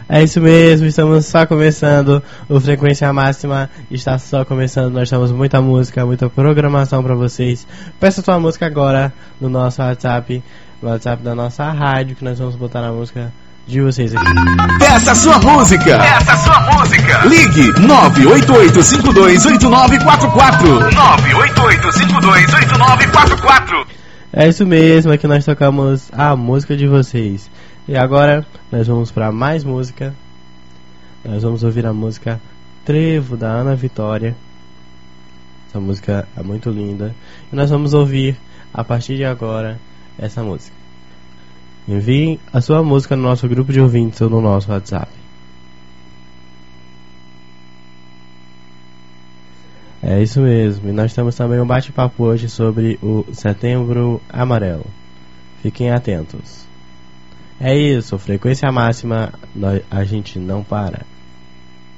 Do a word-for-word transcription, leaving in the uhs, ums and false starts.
É isso mesmo, estamos só começando. O Frequência Máxima está só começando. Nós temos muita música, muita programação pra vocês. Peça sua música agora no nosso WhatsApp, no WhatsApp da nossa rádio, que nós vamos botar a música de vocês aqui. Peça sua música! Peça sua música! Ligue nove oito oito cinco dois oito nove quatro quatro nove oito oito cinco dois oito nove quatro quatro. É isso mesmo, aqui nós tocamos a música de vocês. E agora nós vamos para mais música. Nós vamos ouvir a música Trevo, da Ana Vitória. Essa música é muito linda. E nós vamos ouvir a partir de agora essa música. Envie a sua música no nosso grupo de ouvintes ou no nosso WhatsApp. É isso mesmo. E nós temos também um bate-papo hoje sobre o Setembro Amarelo. Fiquem atentos. É isso, Frequência Máxima, a gente não para.